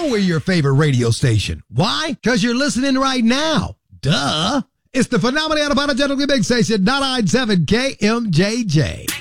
know we're your favorite radio station. Why? Because you're listening right now. Duh. It's the Phenomenal Unapologetically Big Station, 997 KMJJ.